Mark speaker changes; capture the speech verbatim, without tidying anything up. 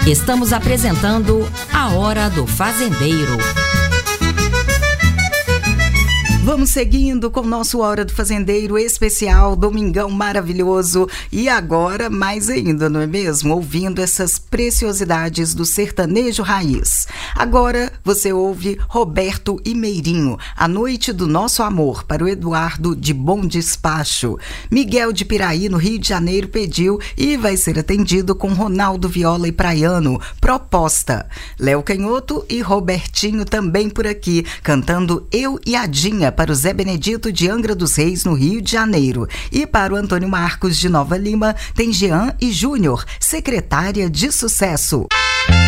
Speaker 1: Estamos apresentando A Hora do Fazendeiro.
Speaker 2: Vamos seguindo com o nosso Hora do Fazendeiro especial, domingão maravilhoso. E agora, mais ainda, não é mesmo? Ouvindo essas preciosidades do sertanejo raiz. Agora, você ouve Roberto e Meirinho, A Noite do Nosso Amor, para o Eduardo de Bom Despacho. Miguel de Piraí, no Rio de Janeiro, pediu e vai ser atendido com Ronaldo Viola e Praiano, Proposta. Léo Canhoto e Robertinho também por aqui, cantando Eu e Adinha, para o Zé Benedito de Angra dos Reis, no Rio de Janeiro. E para o Antônio Marcos de Nova Lima, tem Jean e Júnior, Secretária de Sucesso.